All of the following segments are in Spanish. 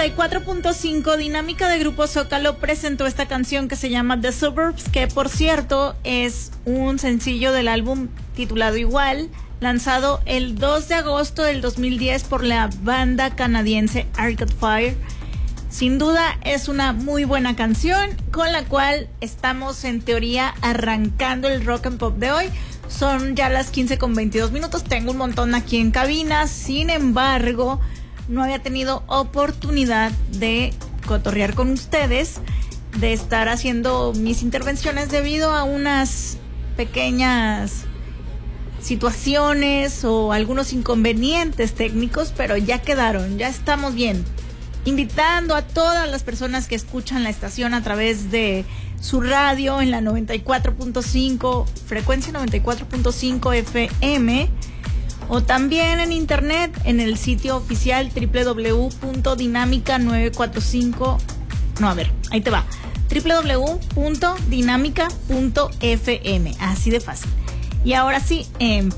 94.5 Dinámica de Grupo Zócalo presentó esta canción que se llama The Suburbs, que por cierto es un sencillo del álbum titulado igual, lanzado el 2 de agosto del 2010 por la banda canadiense Arcade Fire. Sin duda es una muy buena canción con la cual estamos en teoría arrancando el rock and pop de hoy. Son ya las 15:22. Tengo un montón aquí en cabina. Sin embargo, no había tenido oportunidad de cotorrear con ustedes, de estar haciendo mis intervenciones debido a unas pequeñas situaciones o algunos inconvenientes técnicos, pero ya quedaron, ya estamos bien. Invitando a todas las personas que escuchan la estación a través de su radio en la 94.5, frecuencia 94.5 FM, o también en internet en el sitio oficial www.dinamica945. No, a ver, ahí te va. www.dinamica.fm, así de fácil. Y ahora sí, en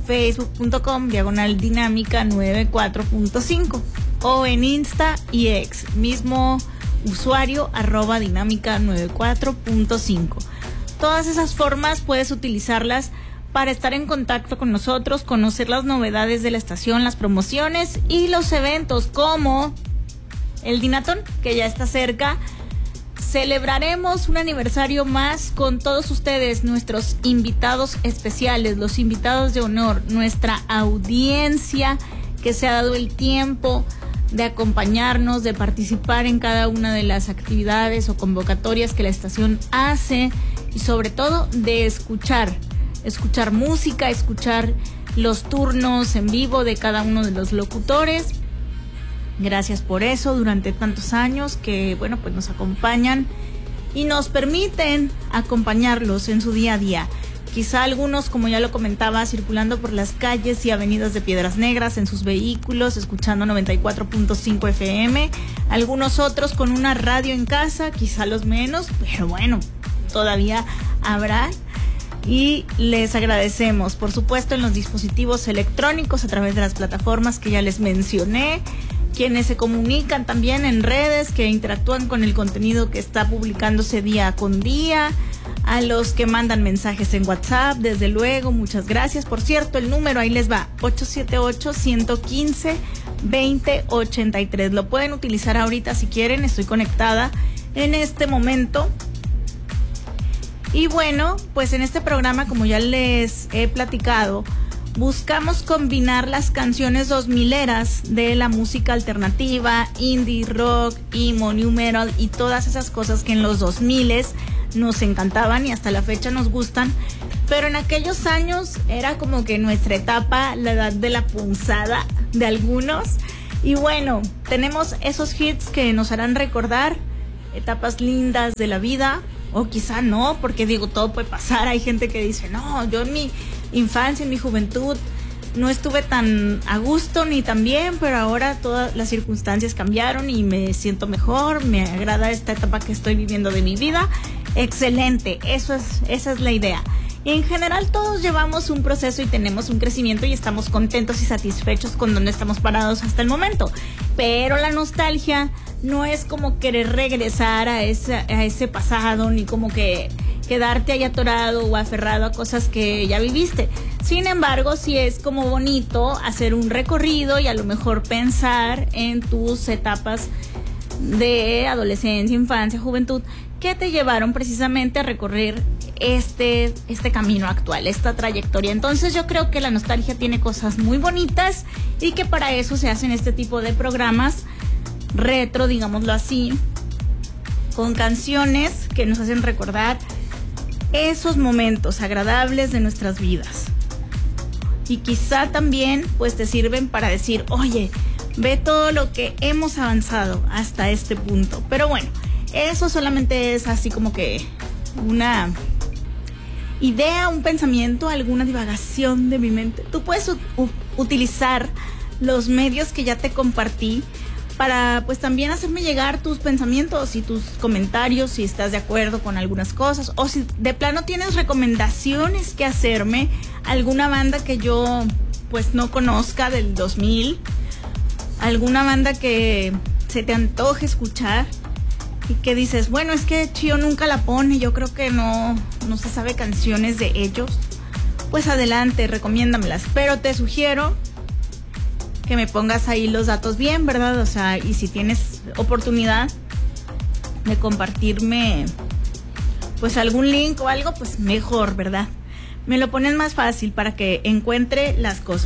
facebook.com/dinámica94.5 o en Insta y X, mismo usuario @dinámica94.5. Todas esas formas puedes utilizarlas para estar en contacto con nosotros, conocer las novedades de la estación, las promociones y los eventos como el Dinatón, que ya está cerca. Celebraremos un aniversario más con todos ustedes, nuestros invitados especiales, los invitados de honor, nuestra audiencia que se ha dado el tiempo de acompañarnos, de participar en cada una de las actividades o convocatorias que la estación hace y sobre todo de escuchar música, escuchar los turnos en vivo de cada uno de los locutores. Gracias por eso durante tantos años que, bueno, pues nos acompañan y nos permiten acompañarlos en su día a día. Quizá algunos, como ya lo comentaba, circulando por las calles y avenidas de Piedras Negras en sus vehículos, escuchando 94.5 FM. Algunos otros con una radio en casa, quizá los menos, pero bueno, todavía habrá. Y les agradecemos, por supuesto, en los dispositivos electrónicos a través de las plataformas que ya les mencioné, quienes se comunican también en redes, que interactúan con el contenido que está publicándose día con día, a los que mandan mensajes en WhatsApp, desde luego, muchas gracias. Por cierto, el número ahí les va, 878-115-2083. Lo pueden utilizar ahorita si quieren, estoy conectada en este momento. Y bueno, pues en este programa, como ya les he platicado, buscamos combinar las canciones 2000eras de la música alternativa, indie, rock, emo, new metal y todas esas cosas que en los 2000s nos encantaban y hasta la fecha nos gustan, pero en aquellos años era como que nuestra etapa, la edad de la punzada de algunos. Y bueno, tenemos esos hits que nos harán recordar etapas lindas de la vida, o quizá no, porque digo, todo puede pasar. Hay gente que dice, no, yo en mi infancia, en mi juventud, no estuve tan a gusto ni tan bien, pero ahora todas las circunstancias cambiaron y me siento mejor, me agrada esta etapa que estoy viviendo de mi vida. Excelente, esa es la idea. Y en general todos llevamos un proceso y tenemos un crecimiento y estamos contentos y satisfechos con donde estamos parados hasta el momento. Pero la nostalgia no es como querer regresar a ese pasado, ni como que quedarte ahí atorado o aferrado a cosas que ya viviste. Sin embargo, sí es como bonito hacer un recorrido y a lo mejor pensar en tus etapas de adolescencia, infancia, juventud, que te llevaron precisamente a recorrer este camino actual, esta trayectoria. Entonces yo creo que la nostalgia tiene cosas muy bonitas y que para eso se hacen este tipo de programas retro, digámoslo así, con canciones que nos hacen recordar esos momentos agradables de nuestras vidas. Y quizá también pues te sirven para decir, oye, ve todo lo que hemos avanzado hasta este punto. Pero bueno, eso solamente es así como que una idea, un pensamiento, alguna divagación de mi mente. Tú puedes utilizar los medios que ya te compartí para pues también hacerme llegar tus pensamientos y tus comentarios, si estás de acuerdo con algunas cosas, o si de plano tienes recomendaciones que hacerme, alguna banda que yo pues no conozca del 2000, alguna banda que se te antoje escuchar y que dices, bueno, es que Chío nunca la pone, yo creo que no se sabe canciones de ellos, pues adelante, recomiéndamelas, pero te sugiero que me pongas ahí los datos bien, ¿verdad? O sea, y si tienes oportunidad de compartirme pues algún link o algo, pues mejor, ¿verdad? Me lo ponen más fácil para que encuentre las cosas.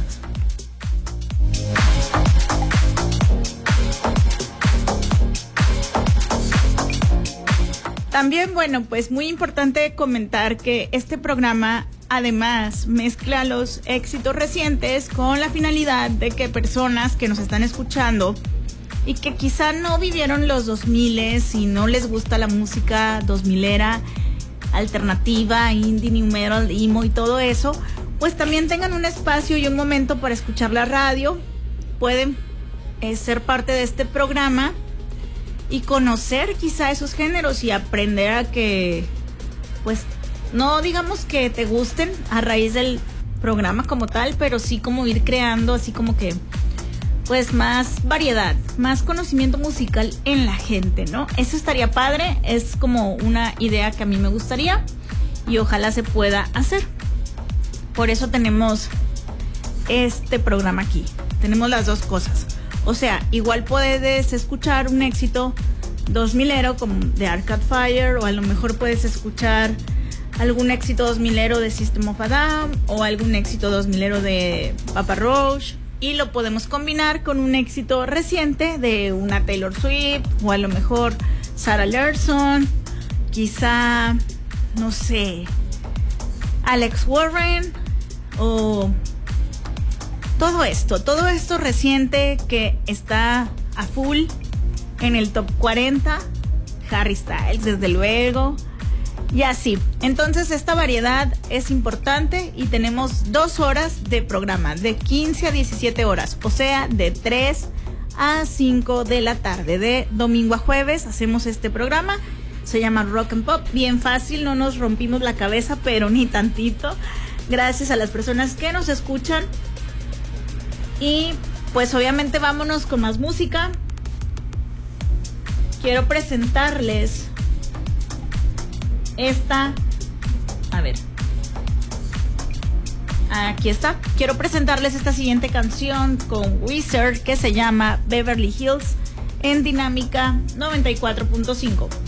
También, bueno, pues muy importante comentar que este programa además mezcla los éxitos recientes con la finalidad de que personas que nos están escuchando y que quizá no vivieron los 2000s y no les gusta la música 2000era, alternativa, indie, new metal, emo y todo eso, pues también tengan un espacio y un momento para escuchar la radio. Pueden ser parte de este programa y conocer quizá esos géneros y aprender a que, pues, no digamos que te gusten a raíz del programa como tal, pero sí como ir creando así como que, pues, más variedad, más conocimiento musical en la gente, ¿no? Eso estaría padre, es como una idea que a mí me gustaría y ojalá se pueda hacer. Por eso tenemos este programa aquí, tenemos las dos cosas. O sea, igual puedes escuchar un éxito 2000ero como de Arcade Fire, o a lo mejor puedes escuchar algún éxito 2000ero de System of a Down o algún éxito 2000ero de Papa Roach, y lo podemos combinar con un éxito reciente de una Taylor Swift o a lo mejor Sarah Larson, quizá, no sé, Alex Warren o todo esto reciente que está a full en el top 40, Harry Styles desde luego, y así. Entonces esta variedad es importante y tenemos 2 horas de programa, de 15 a 17 horas, o sea, de 3 a 5 de la tarde, de domingo a jueves hacemos este programa. Se llama Rock and Pop, bien fácil, no nos rompimos la cabeza, pero ni tantito, gracias a las personas que nos escuchan. Y pues obviamente vámonos con más música. Quiero presentarles esta, a ver, aquí está. Quiero presentarles esta siguiente canción con Wizard que se llama Beverly Hills en Dinámica 94.5.